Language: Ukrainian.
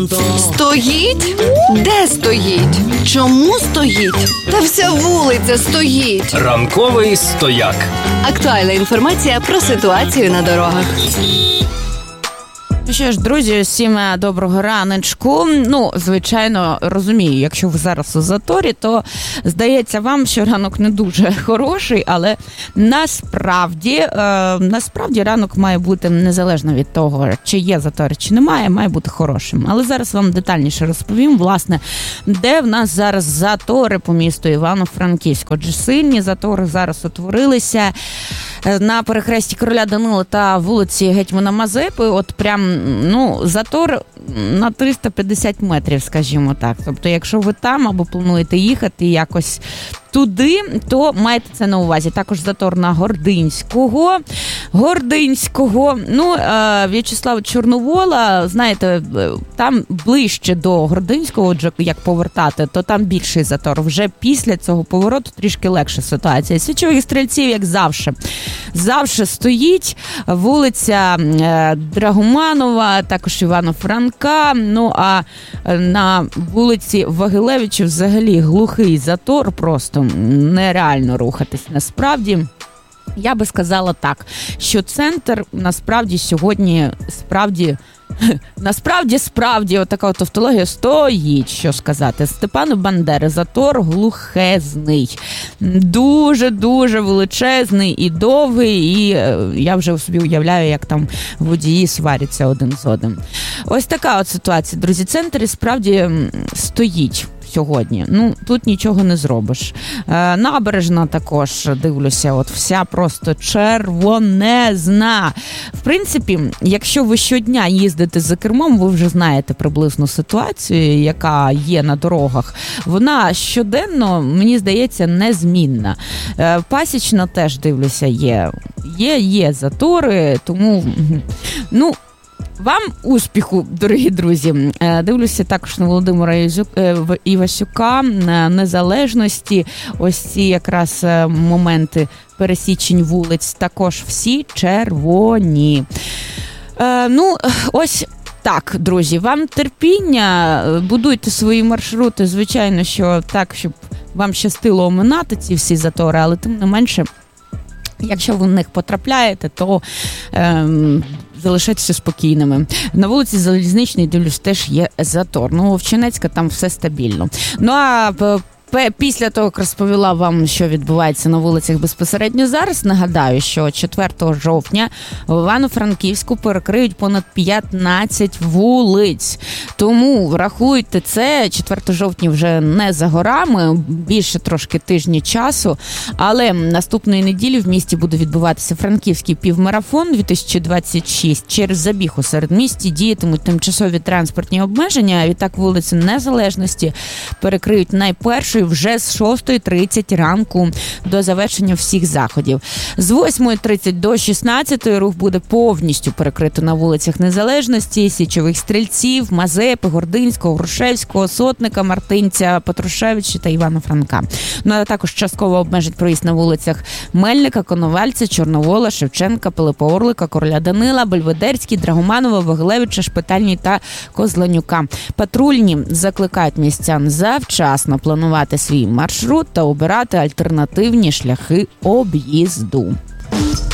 Стоїть? Де стоїть? Чому стоїть? Та вся вулиця стоїть. Ранковий стояк. Актуальна інформація про ситуацію на дорогах. Що ж, друзі, всім доброго раночку. Звичайно, розумію, якщо ви зараз у заторі, то здається вам, що ранок не дуже хороший, але насправді ранок має бути незалежно від того, чи є затори, чи немає, має бути хорошим. Але зараз вам детальніше розповім, власне, де в нас зараз затори по місту Івано-Франківську. Отже, сильні затори зараз утворилися на перехресті Короля Данила та вулиці Гетьмана Мазепи. От прям, затор на 350 метрів, скажімо так. Тобто, якщо ви там або плануєте їхати якось туди, то маєте це на увазі. Також затор на Гординського. В'ячеслава Чорновола, знаєте, там ближче до Гординського, отже, як повертати, то там більший затор. Вже після цього повороту трішки легша ситуація. Січових стрільців, як завжди стоїть. Вулиця Драгоманова, також Івана Франка. А на вулиці Вагилевича взагалі глухий затор, просто нереально рухатись. Я би сказала так, що центр насправді сьогодні отака от тавтологія стоїть, що сказати. Степана Бандери затор глухезний, дуже величезний і довгий, і я вже собі уявляю, як там водії сваряться один з одним. Ось така от ситуація, друзі. Центр і справді стоїть сьогодні. Тут нічого не зробиш. Набережна також, дивлюся, от вся просто червонезна. В принципі, якщо ви щодня їздите за кермом, ви вже знаєте приблизно ситуацію, яка є на дорогах. Вона щоденно, мені здається, незмінна. Пасічна теж, дивлюся, є затори, тому, вам успіху, дорогі друзі. Дивлюся також на Володимира Івасюка, на Незалежності. Ось ці якраз моменти пересічень вулиць також всі червоні. Ось так, друзі, вам терпіння, будуйте свої маршрути, звичайно, що так, щоб вам щастило оминати ці всі затори, але тим не менше, якщо ви в них потрапляєте, то залишайтеся спокійними. На вулиці Залізничній, дивлюсь, теж є затор. Вовчинецька, там все стабільно. Після того, як розповіла вам, що відбувається на вулицях безпосередньо зараз, нагадаю, що 4 жовтня в Івано-Франківську перекриють понад 15 вулиць. Тому врахуйте це, 4 жовтня вже не за горами, більше трошки тижні часу, але наступної неділі в місті буде відбуватися Франківський півмарафон 2026. Через забіг у середмісті діятимуть тимчасові транспортні обмеження, а відтак вулиці Незалежності перекриють найпершою вже з 6:30 ранку до завершення всіх заходів. З 8:30 до 16:00 рух буде повністю перекрито на вулицях Незалежності, Січових Стрільців, Мазепи, Гординського, Грушевського, Сотника, Мартинця, Петрушевича та Івана Франка. А також частково обмежить проїзд на вулицях Мельника, Коновальця, Чорновола, Шевченка, Пилипа Орлика, Короля Данила, Бельведерський, Драгоманова, Вагилевича, Шпитальній та Козланюка. Патрульні закликають містян завчасно планувати свій маршрут та обирати альтернативні шляхи об'їзду.